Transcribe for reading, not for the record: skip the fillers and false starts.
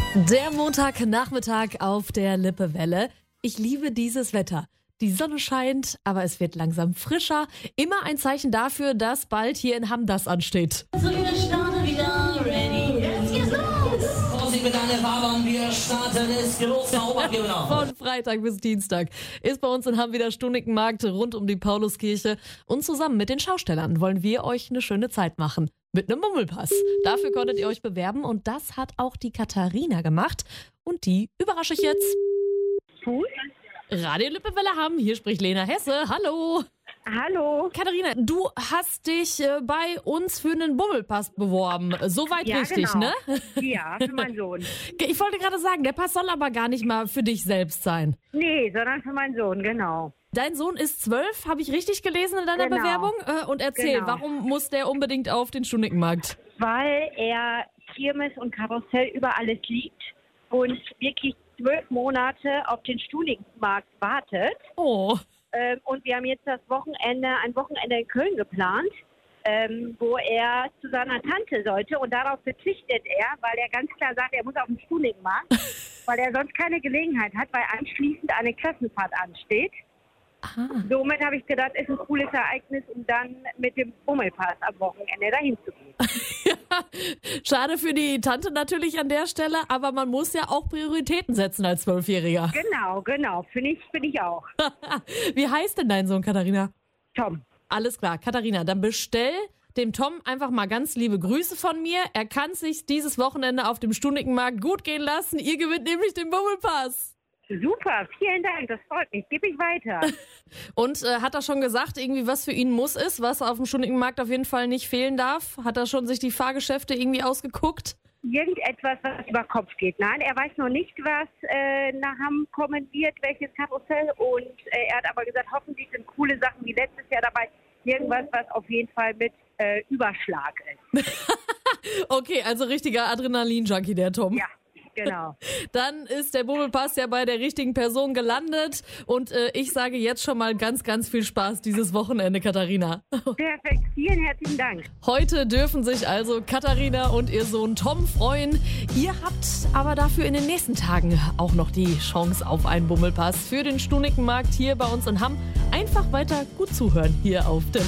Der Montagnachmittag auf der Lippewelle. Ich liebe dieses Wetter. Die Sonne scheint, aber es wird langsam frischer. Immer ein Zeichen dafür, dass bald hier in Hamm das ansteht. So, wir starten wieder. Ready? Jetzt geht's los! Vorsicht mit deiner Fahrbahn, wir starten, es geht los. Von Freitag bis Dienstag ist bei uns in Hamm wieder Stunikenmarkt rund um die Pauluskirche. Und zusammen mit den Schaustellern wollen wir euch eine schöne Zeit machen. Mit einem Bummelpass. Dafür konntet ihr euch bewerben und das hat auch die Katharina gemacht. Und die überrasche ich jetzt. Radio Lippewelle Hamm, hier spricht Lena Hesse. Hallo. Hallo. Katharina, du hast dich bei uns für einen Bummelpass beworben. Soweit Ja, richtig, genau. ne? Ja, für meinen Sohn. Ich wollte gerade sagen, der Pass soll aber gar nicht mal für dich selbst sein. Nee, sondern für meinen Sohn, genau. Dein Sohn ist 12, habe ich richtig gelesen in deiner Genau. Bewerbung? Und erzähl, Genau. warum muss der unbedingt auf den Stunikenmarkt? Weil er Kirmes und Karussell über alles liebt und wirklich 12 Monate auf den Stunikenmarkt wartet. Oh, Und wir haben jetzt ein Wochenende in Köln geplant, wo er zu seiner Tante sollte. Und darauf verzichtet er, weil er ganz klar sagt, er muss auf den Stunikenmarkt, weil er sonst keine Gelegenheit hat, weil anschließend eine Klassenfahrt ansteht. Somit habe ich gedacht, ist ein cooles Ereignis, um dann mit dem Bummelpass am Wochenende dahin zu gehen. schade für die Tante natürlich an der Stelle, aber man muss ja auch Prioritäten setzen als 12-Jähriger. Genau, finde ich auch. Wie heißt denn dein Sohn, Katharina? Tom. Alles klar, Katharina, dann bestell dem Tom einfach mal ganz liebe Grüße von mir. Er kann sich dieses Wochenende auf dem Stunikenmarkt gut gehen lassen. Ihr gewinnt nämlich den Bummelpass. Super, vielen Dank, das freut mich. Gebe ich weiter. Und hat er schon gesagt, irgendwie was für ihn muss ist, was auf dem Stunikenmarkt auf jeden Fall nicht fehlen darf? Hat er schon sich die Fahrgeschäfte irgendwie ausgeguckt? Irgendetwas, was über Kopf geht. Nein, er weiß noch nicht, was nach Hamm kommen wird, welches Karussell. Und er hat aber gesagt, hoffentlich sind coole Sachen wie letztes Jahr dabei. Irgendwas, was auf jeden Fall mit Überschlag ist. Okay, also richtiger Adrenalin-Junkie, der Tom. Ja, genau. Dann ist der Bummelpass ja bei der richtigen Person gelandet. Und ich sage jetzt schon mal ganz, ganz viel Spaß dieses Wochenende, Katharina. Perfekt, vielen herzlichen Dank. Heute dürfen sich also Katharina und ihr Sohn Tom freuen. Ihr habt aber dafür in den nächsten Tagen auch noch die Chance auf einen Bummelpass für den Stunikenmarkt hier bei uns in Hamm. Einfach weiter gut zuhören hier auf der